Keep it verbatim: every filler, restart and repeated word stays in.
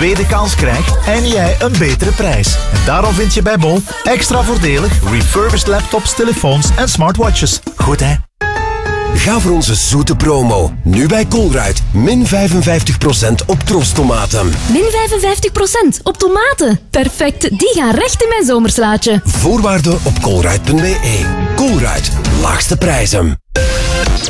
tweede kans krijgt en jij een betere prijs. En daarom vind je bij Bol extra voordelig refurbished laptops, telefoons en smartwatches. Goed hè? Ga voor onze zoete promo. Nu bij Colruyt. Min vijfenvijftig procent op trostomaten. Min vijfenvijftig procent op tomaten. Perfect, die gaan recht in mijn zomerslaatje. Voorwaarden op colruyt punt be. Colruyt. Laagste prijzen.